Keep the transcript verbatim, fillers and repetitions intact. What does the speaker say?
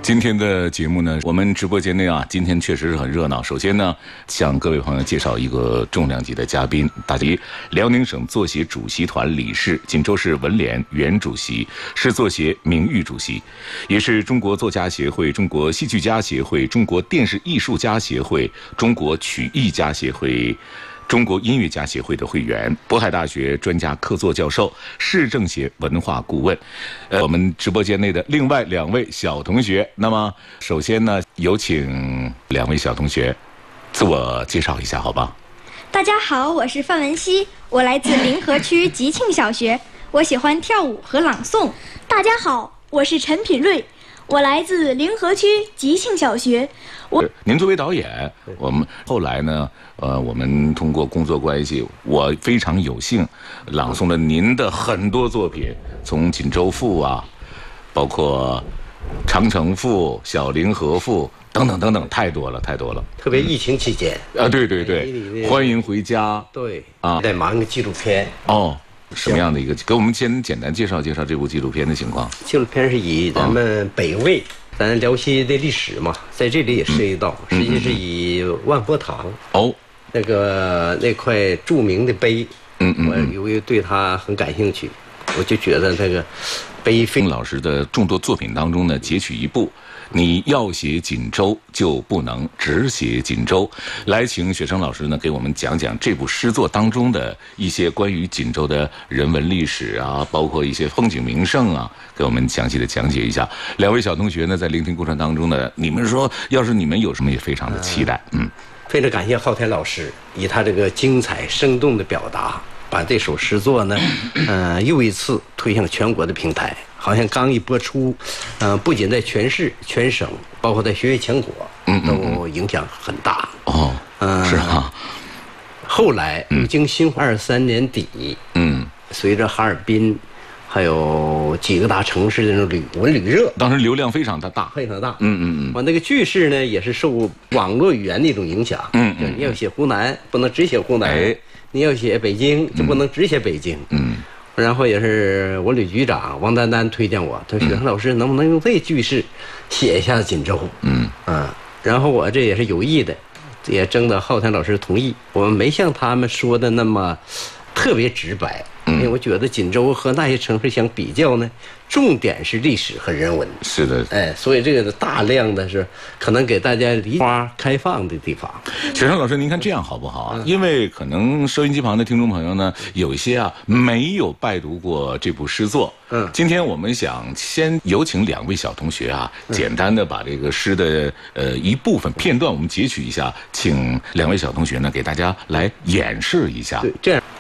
今天的节目呢，我们直播间内啊，今天确实是很热闹。首先呢，向各位朋友介绍一个重量级的嘉宾，大家辽宁省作协主席团理事、锦州市文联原主席、市作协名誉主席，也是中国作家协会、中国戏剧家协会、中国电视艺术家协会、中国曲艺家协会、中国音乐家协会的会员，渤海大学专家客座教授，市政协文化顾问。呃，我们直播间内的另外两位小同学，那么首先呢，有请两位小同学自我介绍一下，好吧？ 大家好，我是范文熙，我来自临河区吉庆小学，我喜欢跳舞和朗诵。 大家好，我是陈品瑞，我来自临河区吉庆小学。我您作为导演，我们后来呢，呃，我们通过工作关系，我非常有幸朗诵了您的很多作品，从《锦州赋》啊，包括《长城赋》《小凌河赋》等等等等，太多了，太多了。 特别疫情期间、 嗯、啊，对对对，欢迎回家。 对啊， 在忙个纪录片。 哦。什么样的一个？给我们先简单介绍介绍这部纪录片的情况。 纪录片是以咱们北魏、哦、咱辽西的历史嘛，在这里也涉及到，嗯、实际是以万佛堂哦那个那块著名的碑，嗯嗯，我由于对它很感兴趣，我就觉得那个碑非老师的众多作品当中呢，截取一部。你要写锦州，就不能只写锦州。来，请雪生老师呢，给我们讲讲这部诗作当中的一些关于锦州的人文历史啊，包括一些风景名胜啊，给我们详细的讲解一下。两位小同学呢，在聆听过程当中呢，你们说，要是你们有什么，也非常的期待。嗯， 非常感谢昊天老师以他这个精彩生动的表达，把这首诗作呢，呃，又一次推向全国的平台。好像刚一播出，嗯、呃，不仅在全市、全省，包括在学业全国，嗯，都影响很大。 哦，嗯、呃，是啊。 后来，嗯，经新二三年底，嗯，随着哈尔滨，还有几个大城市的那种旅文旅热， 当时流量非常的大， 非常大。 嗯嗯嗯。 我那个句式呢，也是受网络语言的一种影响。嗯嗯。你要写湖南，不能只写湖南；哎、你要写北京，就不能只写北京。嗯。然后也是文旅局长王丹丹推荐我，他说：“雪生老师能不能用这句式写一下锦州？”嗯啊，然后我这也是有意的，也征得昊天老师同意。我们没像他们说的那么特别直白，因为我觉得锦州和那些城市相比较呢，重点是历史和人文。 是的， 哎，所以这个大量的是可能给大家梨花开放的地方。 雪生老师，您看这样好不好啊？嗯、因为可能收音机旁的听众朋友呢，有一些啊没有拜读过这部诗作。嗯，今天我们想先有请两位小同学啊，简单的把这个诗的呃一部分片段我们截取一下，请两位小同学呢给大家来演示一下。 对，这样。